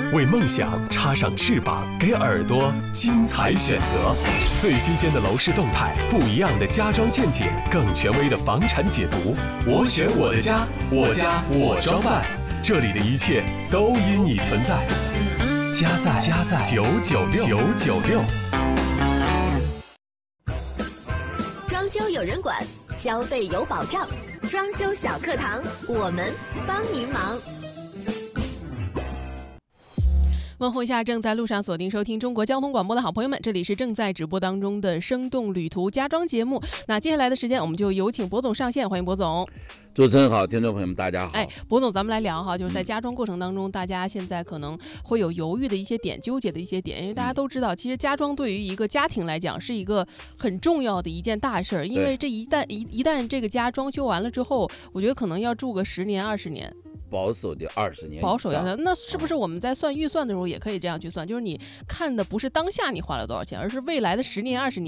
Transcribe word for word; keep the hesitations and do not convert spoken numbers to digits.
为梦想插上翅膀，给耳朵精彩选择。最新鲜的楼市动态，不一样的家装见解，更权威的房产解读。我选我的家，我家我装扮，这里的一切都因你存在。家在家在九九六九九六。 装修有人管，消费有保障。装修小课堂，我们帮您忙。 问候一下正在路上锁定收听中国交通广播的好朋友们，这里是正在直播当中的生动旅途家装节目。那接下来的时间，我们就有请博总上线，欢迎博总。 主持人好，听众朋友们大家好。 哎，博总，咱们来聊哈，就是在家装过程当中，大家现在可能会有犹豫的一些点，纠结的一些点，因为大家都知道，其实家装对于一个家庭来讲是一个很重要的一件大事儿，因为这一旦一一旦这个家装修完了之后，我觉得可能要住个十年二十年。 保守的二十年， 保守要那是不是我们在算预算的时候也可以这样去算？就是你看的不是当下你花了多少钱，而是未来的十年二十年。